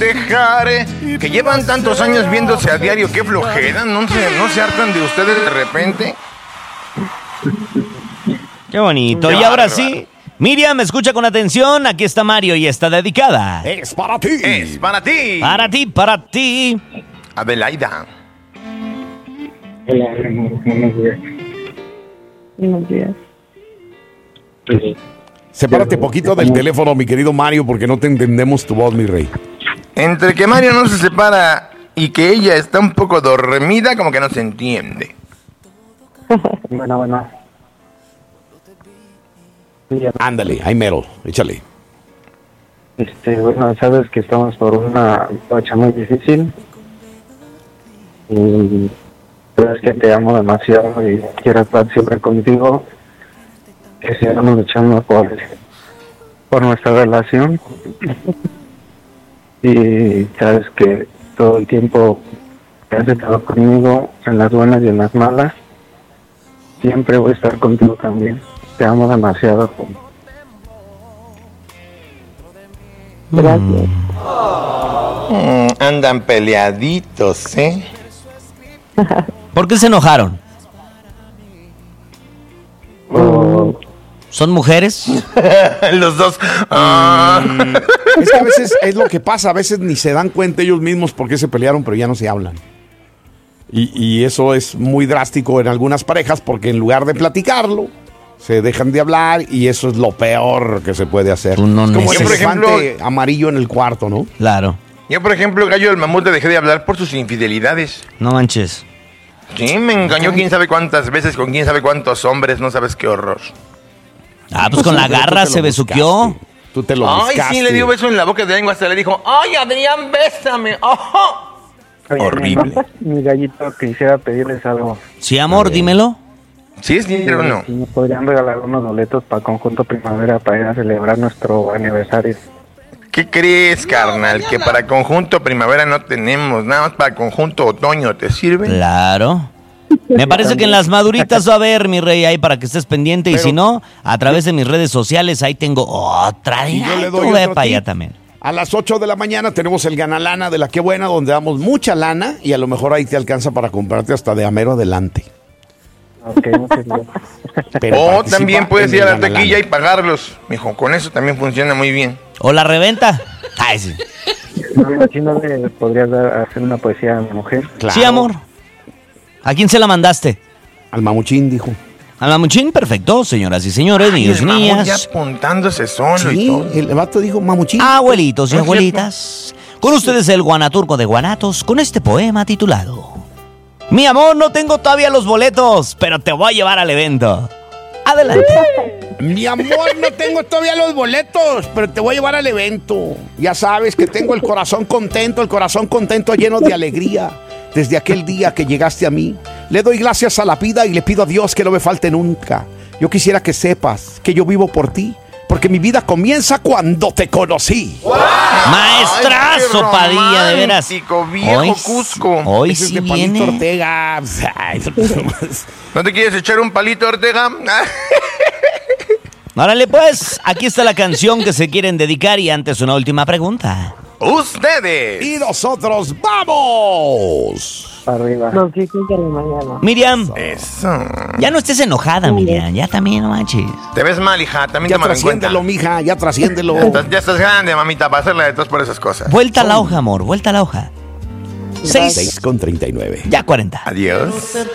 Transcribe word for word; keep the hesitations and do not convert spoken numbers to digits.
dejar, que llevan tantos años viéndose a diario, qué flojera, ¿no se, no se hartan de ustedes de repente? Qué bonito. Qué y ahora bárbaro. sí, Miriam, escucha con atención, aquí está Mario y está dedicada. Es para ti. Es para ti. Para ti, para ti. Adelaida. Hola, amor, buenos días. Buenos días. Pues, Sepárate poquito del teléfono, mi querido Mario, porque no te entendemos tu voz, mi rey. Entre que Mario no se separa y que ella está un poco dormida, como que no se entiende. bueno, bueno. Mira, Ándale, ahí mero, échale. este, bueno, sabes que estamos por una racha muy difícil. Y sabes que te amo demasiado y quiero estar siempre contigo. Que sigamos luchando por, por nuestra relación. Y sabes que todo el tiempo que has estado conmigo, en las buenas y en las malas, siempre voy a estar contigo también. Te amo demasiado. Gracias. Mm, andan peleaditos, ¿eh? ¿Por qué se enojaron? Oh, ¿Son mujeres? Los dos. Ah. Es que a veces es lo que pasa, a veces ni se dan cuenta ellos mismos por qué se pelearon, pero ya no se hablan. Y, y eso es muy drástico en algunas parejas, porque en lugar de platicarlo, se dejan de hablar y eso es lo peor que se puede hacer. Tú no es como el necesitas- elefante amarillo en el cuarto, ¿no? Claro. Yo, por ejemplo, Gallo del Mamut, le dejé de hablar por sus infidelidades. No manches. Sí, me engañó quién sabe cuántas veces con quién sabe cuántos hombres, no sabes qué horror. Ah, pues con la Pero tú garra te lo se besuqueó. buscaste. Tú te lo Ay, buscaste. sí, le dio beso en la boca de lengua, hasta le dijo, ay, Adrián, bésame. Ajá. oye, Horrible. Mi gallito, quisiera pedirles algo. Sí, amor, dímelo. ¿Sí es dinero o no? Si me podrían regalar unos boletos para Conjunto Primavera para ir a celebrar nuestro aniversario. ¿Qué crees, carnal? Que para conjunto primavera no tenemos, nada más para conjunto otoño, ¿te sirve? Claro. Me parece que en las maduritas va a haber, mi rey, ahí para que estés pendiente. y Pero- si no, a través de mis redes sociales, ahí tengo otra. Y yo Ay, le tú doy ve otro para allá tip. también. A las ocho de la mañana tenemos el Ganalana de la Qué Buena, donde damos mucha lana y a lo mejor ahí te alcanza para comprarte hasta de amero adelante. Ok, muchas gracias. Pero O participa también puedes en ir a el la Ganalana. taquilla y pagarlos. Mijo, con eso también funciona muy bien. O la reventa. Ay, sí. No, si no le podrías dar, hacer una poesía a mi mujer. Claro. Sí, amor. ¿A quién se la mandaste? Al mamuchín, dijo. A la Muchín, perfecto, señoras y señores, Ay, niños y el mamut ya niñas. apuntándose solo y Sí, todo. el vato dijo mamuchín. Abuelitos y ¿No es abuelitas, con ustedes el guanaturco de Guanatos con este poema titulado Mi amor, no tengo todavía los boletos, pero te voy a llevar al evento. Adelante. Mi amor, no tengo todavía los boletos, pero te voy a llevar al evento. Ya sabes que tengo el corazón contento, el corazón contento lleno de alegría. Desde aquel día que llegaste a mí, le doy gracias a la vida y le pido a Dios que no me falte nunca. Yo quisiera que sepas que yo vivo por ti, porque mi vida comienza cuando te conocí. Maestrazo, Ay, qué Padilla, de veras. romántico, viejo Hoy, Cusco. Hoy Ese es sí de Palito viene. Ortega. Ay, ¿No te quieres echar un palito, Ortega? Órale, pues, aquí está la canción que se quieren dedicar y antes una última pregunta. Ustedes. y nosotros vamos. Arriba. Los hijos de la mañana. Miriam, Eso. ya no estés enojada, Miriam, ya también no manches. Te ves mal, hija. También Ya tómalo en cuenta. trasciéndelo, mija, ya trasciéndelo. Estás- ya estás grande, mamita, para hacerle de tos por esas cosas. Vuelta a la hoja, amor, vuelta a la hoja. Seis, seis con treinta y nueve. ya cuarenta. Adiós.